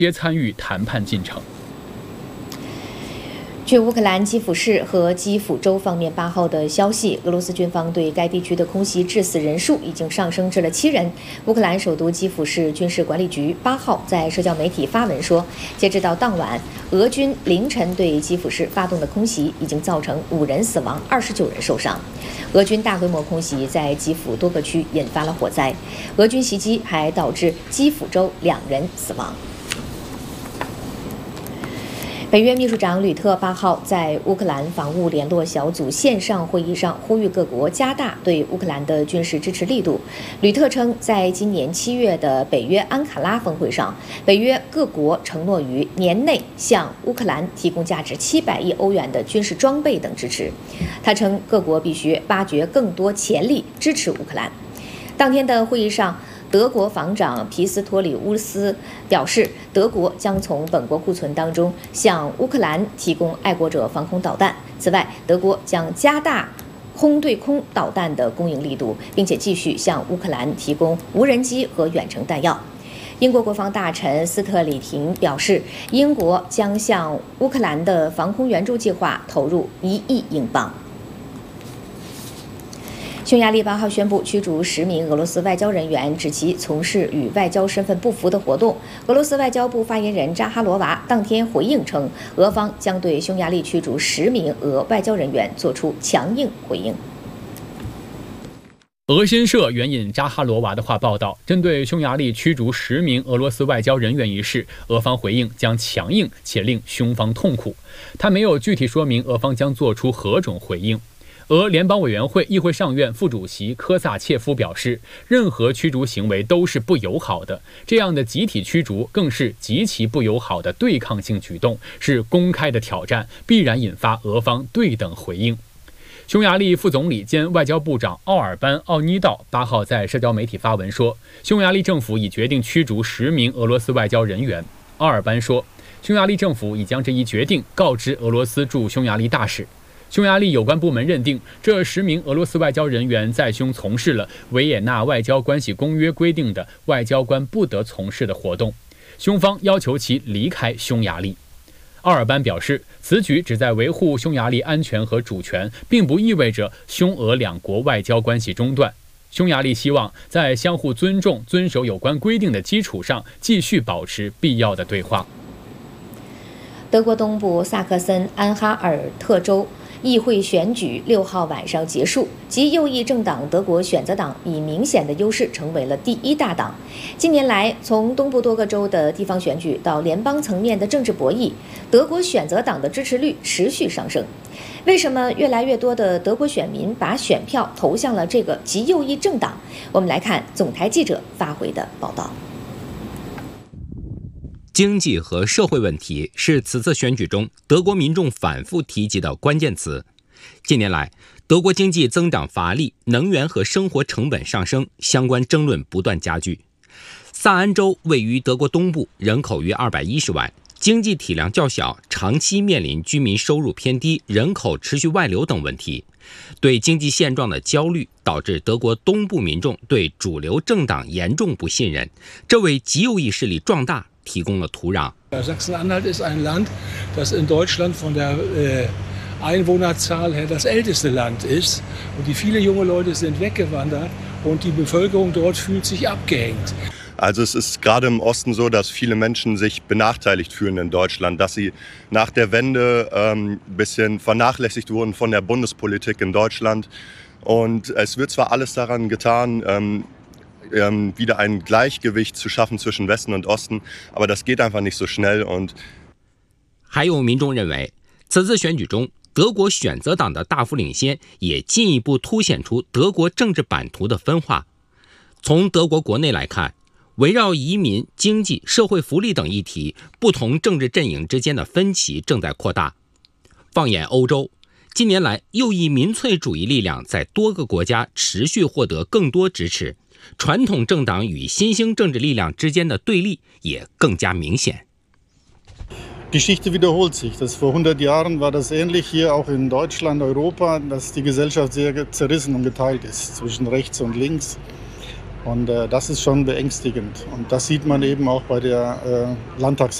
接参与谈判进程。 据乌克兰基辅市和基辅州方面8号的消息，俄罗斯军方对该地区的空袭致死人数已经上升至了7人。乌克兰首都基辅市军事管理局8号在社交媒体发文说，截止到当晚，俄军凌晨对基辅市发动的空袭已经造成5人死亡，29人受伤。俄军大规模空袭在基辅多个区引发了火灾，俄军袭击还导致基辅州2人死亡。北约秘书长吕特8号在乌克兰防务联络小组线上会议上呼吁各国加大对乌克兰的军事支持力度。吕特称，在今年7月的北约安卡拉峰会上，北约各国承诺于年内向乌克兰提供价值700亿欧元的军事装备等支持。他称，各国必须挖掘更多潜力，支持乌克兰。当天的会议上，德国防长皮斯托里乌斯表示，德国将从本国库存当中向乌克兰提供爱国者防空导弹。此外，德国将加大空对空导弹的供应力度，并且继续向乌克兰提供无人机和远程弹药。英国国防大臣斯特里廷表示，英国将向乌克兰的防空援助计划投入1亿英镑。匈牙利8号宣布驱逐10名俄罗斯外交人员，指其从事与外交身份不符的活动。俄罗斯外交部发言人扎哈罗娃当天回应称，俄方将对匈牙利驱逐10名俄外交人员作出强硬回应。 俄新社援引扎哈罗娃的话报道，针对匈牙利驱逐10名俄罗斯外交人员一事，俄方回应将强硬且令匈方痛苦。他没有具体说明俄方将做出何种回应。俄联邦委员会议会上院副主席科萨切夫表示，任何驱逐行为都是不友好的，这样的集体驱逐更是极其不友好的对抗性举动，是公开的挑战，必然引发俄方对等回应。匈牙利副总理兼外交部长奥尔班·奥尼道8号在社交媒体发文说，匈牙利政府已决定驱逐10名俄罗斯外交人员。奥尔班说，匈牙利政府已将这一决定告知俄罗斯驻匈牙利大使。匈牙利有关部门认定，这10名俄罗斯外交人员在匈从事了维也纳外交关系公约规定的外交官不得从事的活动，匈方要求其离开匈牙利。奥尔班表示，此举旨在维护匈牙利安全和主权，并不意味着匈俄两国外交关系中断。匈牙利希望在相互尊重、遵守有关规定的基础上，继续保持必要的对话。 德国东部萨克森安哈尔特州议会选举6号晚上结束，极右翼政党德国选择党以明显的优势成为了第1大党。近年来，从东部多个州的地方选举到联邦层面的政治博弈，德国选择党的支持率持续上升。为什么越来越多的德国选民把选票投向了这个极右翼政党？我们来看总台记者发回的报道。 经济和社会问题是此次选举中德国民众反复提及的关键词。近年来，德国经济增长乏力，能源和生活成本上升，相关争论不断加剧。萨安州位于德国东部，人口约210万，经济体量较小，长期面临居民收入偏低、人口持续外流等问题。对经济现状的焦虑导致德国东部民众对主流政党严重不信任，这为极右翼势力壮大提供了土壤。 Sachsen-Anhalt ist ein Land, das in Deutschland von der Einwohnerzahl her das älteste Land ist. Und die viele junge Leute sind weggewandert und die Bevölkerung dort fühlt sich abgehängt. Also es ist gerade im Osten so, dass viele Menschen sich benachteiligt fühlen in Deutschland, dass sie nach der Wende ein bisschen vernachlässigt wurden von der Bundespolitik in Deutschland. Und es wird zwar alles daran getan, wieder ein Gleichgewicht zu schaffen zwischen Westen und Osten, aber das geht einfach nicht so schnell. Und 还有民众认为，此次选举中，德国选择党的大幅领先，也进一步凸显出德国政治版图的分化。从德国国内来看，围绕移民、经济、社会福利等议题，不同政治阵营之间的分歧正在扩大。放眼欧洲，近年来右翼民粹主义力量在多个国家持续获得更多支持，传统政党与新兴政治力量之间的对立也更加明显。 Geschichte wiederholt sich. Vor 100 Jahren war das ähnlich hier auch in Deutschland, Europa, dass die Gesellschaft sehr zerrissen und geteilt ist zwischen rechts und links. Und das ist schon beängstigend. Und das sieht man eben auch bei der Landtagswahl.